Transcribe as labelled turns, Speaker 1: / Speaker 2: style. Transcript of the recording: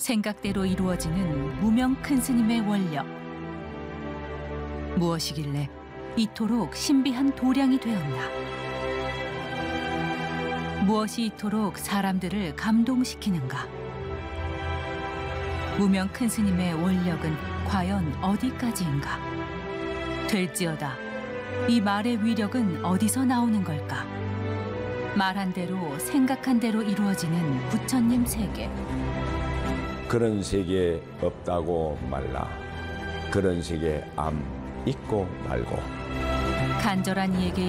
Speaker 1: 생각대로 이루어지는 무명 큰 스님의 원력. 무엇이길래 이토록 신비한 도량이 되었나? 무엇이 이토록 사람들을 감동시키는가? 무명 큰 스님의 원력은 과연 어디까지인가? 될지어다, 이 말의 위력은 어디서 나오는 걸까? 말한 대로 생각한 대로 이루어지는 부처님 세계.
Speaker 2: 그런 세계 없다고 말라. 그런 세계 암 있고 말고.
Speaker 1: 간절한 이에게